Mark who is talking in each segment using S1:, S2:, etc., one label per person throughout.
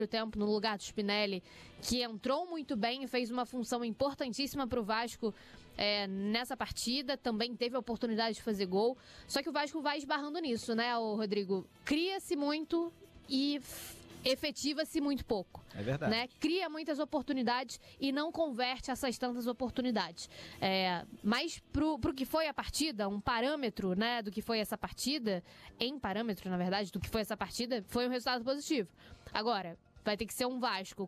S1: tempo no lugar do Spinelli, que entrou muito bem e fez uma função importantíssima para o Vasco nessa partida, também teve a oportunidade de fazer gol, só que o Vasco vai esbarrando nisso, né, Rodrigo? Cria-se muito e efetiva-se muito pouco.
S2: É verdade.
S1: Né? Cria muitas oportunidades e não converte essas tantas oportunidades. Mas pro que foi a partida, um parâmetro, né, do que foi essa partida, parâmetro, na verdade, do que foi essa partida, foi um resultado positivo. Agora, vai ter que ser um Vasco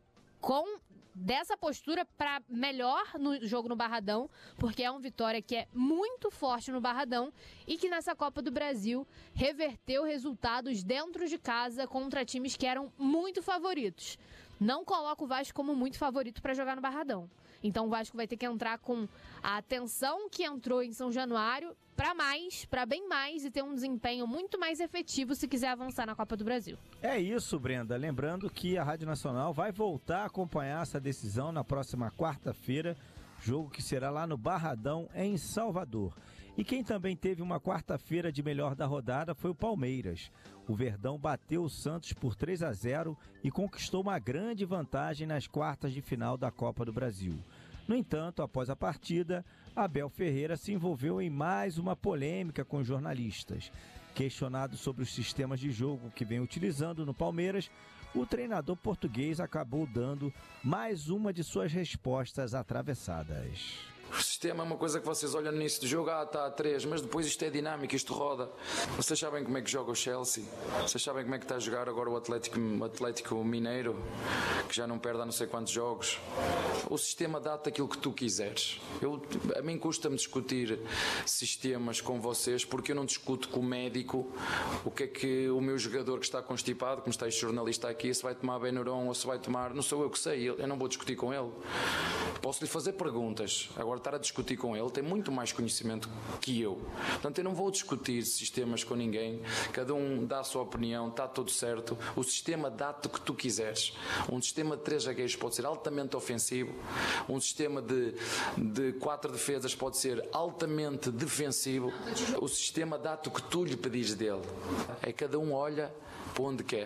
S1: dessa postura para melhor no jogo no Barradão, porque é uma Vitória que é muito forte no Barradão e que nessa Copa do Brasil reverteu resultados dentro de casa contra times que eram muito favoritos. Não coloca o Vasco como muito favorito para jogar no Barradão. Então o Vasco vai ter que entrar com a atenção que entrou em São Januário para bem mais e ter um desempenho muito mais efetivo se quiser avançar na Copa do Brasil.
S2: É isso, Brenda. Lembrando que a Rádio Nacional vai voltar a acompanhar essa decisão na próxima quarta-feira, jogo que será lá no Barradão, em Salvador. E quem também teve uma quarta-feira de melhor da rodada foi o Palmeiras. O Verdão bateu o Santos por 3-0 e conquistou uma grande vantagem nas quartas de final da Copa do Brasil. No entanto, após a partida, Abel Ferreira se envolveu em mais uma polêmica com os jornalistas. Questionado sobre os sistemas de jogo que vem utilizando no Palmeiras, o treinador português acabou dando mais uma de suas respostas atravessadas.
S3: O sistema é uma coisa que vocês olham no início do jogo, está a 3, mas depois isto é dinâmico, isto roda. Vocês sabem como é que joga o Chelsea? Vocês sabem como é que está a jogar agora o Atlético Mineiro, que já não perde há não sei quantos jogos? O sistema dá-te aquilo que tu quiseres. A mim custa-me discutir sistemas com vocês, porque eu não discuto com o médico o que é que o meu jogador que está constipado, como está este jornalista aqui, se vai tomar Benuron ou se vai tomar, não sou eu que sei, eu não vou discutir com ele. Posso-lhe fazer perguntas, agora estar a discutir com ele tem muito mais conhecimento que eu. Portanto, eu não vou discutir sistemas com ninguém, cada um dá a sua opinião, está tudo certo. O sistema dá-te o que tu quiseres. Um sistema de 3 zagueiros pode ser altamente ofensivo, um sistema de 4 defesas pode ser altamente defensivo. O sistema dá-te o que tu lhe pedires dele. É cada um olha para onde quer.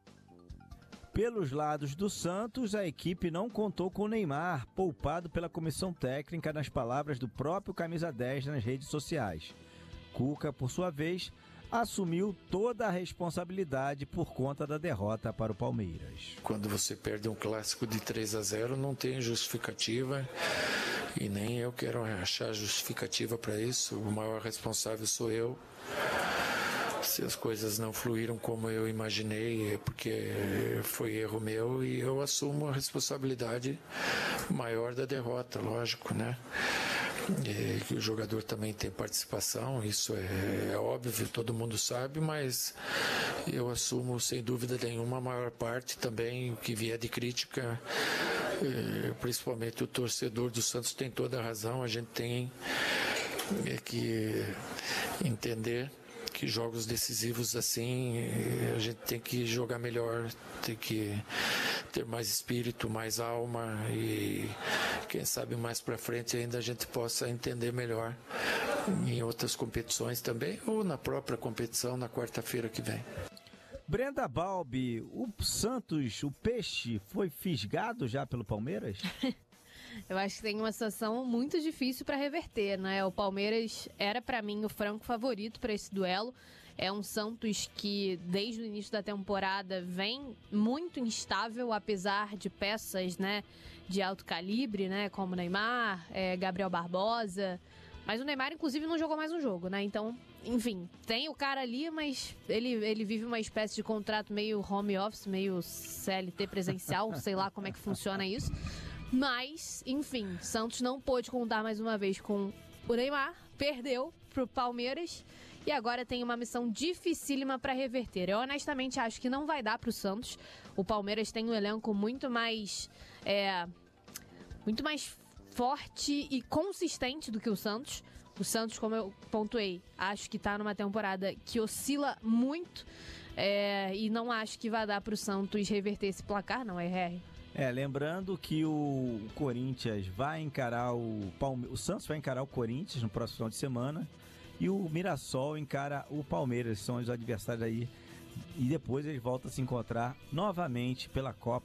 S2: Pelos lados do Santos, a equipe não contou com o Neymar, poupado pela comissão técnica, nas palavras do próprio camisa 10 nas redes sociais. Cuca, por sua vez, assumiu toda a responsabilidade por conta da derrota para o Palmeiras.
S4: Quando você perde um clássico de 3-0, não tem justificativa e nem eu quero achar justificativa para isso. O maior responsável sou eu. Se as coisas não fluíram como eu imaginei, é porque foi erro meu e eu assumo a responsabilidade maior da derrota, lógico, né? E que o jogador também tem participação, isso é óbvio, todo mundo sabe, mas eu assumo sem dúvida nenhuma a maior parte também, o que vier de crítica, principalmente o torcedor do Santos tem toda a razão, a gente tem que entender que jogos decisivos assim, a gente tem que jogar melhor, tem que ter mais espírito, mais alma e quem sabe mais para frente ainda a gente possa entender melhor em outras competições também ou na própria competição na quarta-feira que vem.
S2: Brenda Balbi, o Santos, o Peixe, foi fisgado já pelo Palmeiras?
S1: Eu acho que tem uma situação muito difícil para reverter, né? O Palmeiras era, para mim, o franco favorito para esse duelo. É um Santos que, desde o início da temporada, vem muito instável, apesar de peças, né, de alto calibre, né, como Neymar, Gabriel Barbosa. Mas o Neymar, inclusive, não jogou mais um jogo, né? Então, enfim, tem o cara ali, mas ele vive uma espécie de contrato meio home office, meio CLT presencial, sei lá como é que funciona isso. Mas, enfim, Santos não pôde contar mais uma vez com o Neymar, perdeu pro Palmeiras e agora tem uma missão dificílima para reverter. Eu honestamente acho que não vai dar pro Santos. O Palmeiras tem um elenco muito mais forte e consistente do que o Santos. O Santos, como eu pontuei, acho que tá numa temporada que oscila muito e não acho que vai dar pro Santos reverter esse placar, não, R.
S2: Lembrando que o Corinthians vai encarar o Santos vai encarar o Corinthians no próximo final de semana e o Mirassol encara o Palmeiras, são os adversários aí e depois eles voltam a se encontrar novamente pela Copa